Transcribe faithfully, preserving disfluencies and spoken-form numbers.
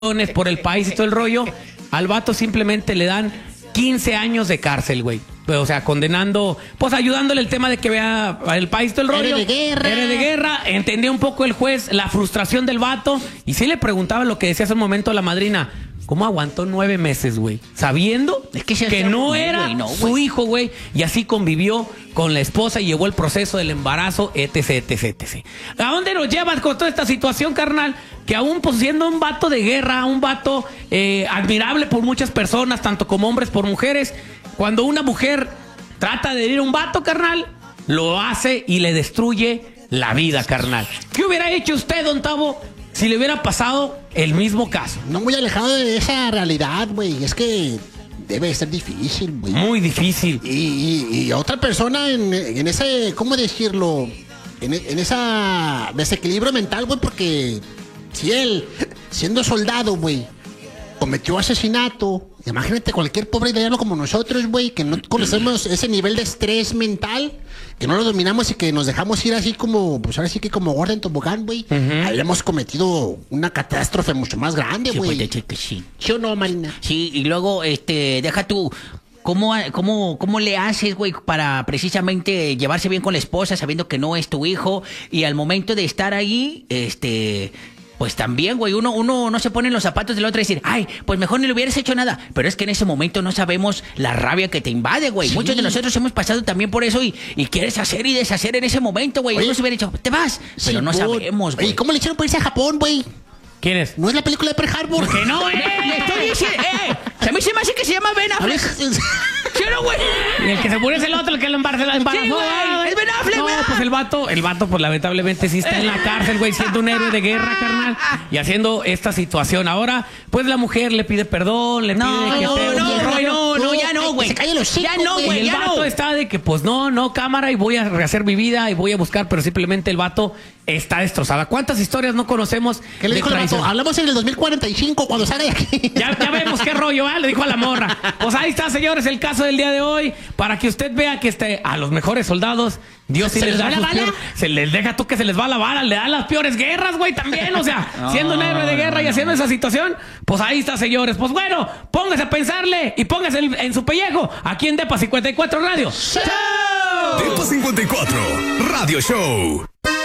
por el país y todo el rollo, al vato simplemente le dan quince años de cárcel, güey. O sea, condenando, pues ayudándole el tema de que vea el país todo el rollo. Era de guerra. Era de guerra. Entendía un poco el juez la frustración del vato. Y sí le preguntaba lo que decía hace un momento la madrina. ¿Cómo aguantó nueve meses, güey? Sabiendo es que, que no muy, era güey, no, su güey. hijo, güey. Y así convivió con la esposa y llevó el proceso del embarazo, etc, etc, etc. ¿A dónde nos llevas con toda esta situación, carnal? Que aún pues, siendo un vato de guerra, un vato eh, admirable por muchas personas, tanto como hombres por mujeres, cuando una mujer trata de herir a un vato, carnal, lo hace y le destruye la vida, carnal. ¿Qué hubiera hecho usted, don Tavo, si le hubiera pasado el mismo caso? No muy alejado de esa realidad, güey. Es que debe ser difícil, güey. Muy difícil. Y, y, y otra persona en, en ese, ¿cómo decirlo? En, en esa desequilibrio mental, güey, porque si él, siendo soldado, güey, cometió asesinato, imagínate cualquier pobre diablo como nosotros, güey, que no conocemos ese nivel de estrés mental, que no lo dominamos y que nos dejamos ir así como, pues ahora sí que como gorda en tobogán, güey. Uh-huh. Habíamos cometido una catástrofe mucho más grande, güey. Sí, pues, que sí. ¿Sí o no, Marina? Sí, y luego, este, deja tú. ¿Cómo, cómo, ¿Cómo le haces, güey, para precisamente llevarse bien con la esposa, sabiendo que no es tu hijo? Y al momento de estar ahí, este... pues también, güey, uno, uno no se pone en los zapatos del otro y decir, ay, pues mejor no le hubieras hecho nada. Pero es que en ese momento no sabemos la rabia que te invade, güey. Sí. Muchos de nosotros hemos pasado también por eso y, y quieres hacer y deshacer en ese momento, güey. Uno se hubiera dicho, te vas, sí, pero no por... sabemos, güey. ¿Y cómo le hicieron para irse a Japón, güey? ¿Quién es? ¿No es la película de Pearl Harbor? ¿Por qué no, eh? Le estoy diciendo, eh. A mí se me hace que se llama Ben Affleck. ¿Sí o no, güey? Y el que se murió es el otro, el que lo embarazó. Sí, güey. Es Ben Affleck, No, güey. pues el vato, el vato, pues lamentablemente sí está en la cárcel, güey, siendo un héroe de guerra, carnal. Y haciendo esta situación. Ahora, pues la mujer le pide perdón, le no, pide que no, te... no, un rollo. no, no, ya no, güey. Se cae los Ya no, Y güey, el ya vato no. está de que, pues no, no, cámara, y voy a rehacer mi vida y voy a buscar, pero simplemente el vato está destrozada. ¿Cuántas historias no conocemos? ¿Qué le de dijo el vato? traición? Hablamos en el dos mil cuarenta y cinco cuando salga de aquí. Ya, ya vemos qué rollo, ¿eh? Le dijo a la morra. Pues ahí está, señores, el caso del día de hoy. Para que usted vea que este, a los mejores soldados, Dios sí ¿Se les les da va la sus bala? peores- Se les deja tú que se les va la bala, le dan las peores guerras, güey, también. O sea, siendo un héroe de guerra y haciendo esa situación, pues ahí está, señores. Pues bueno, póngase a pensarle y póngase en, en su pellejo. Aquí en Depa cincuenta y cuatro Radio. ¡Chao! Depa cincuenta y cuatro Radio Show.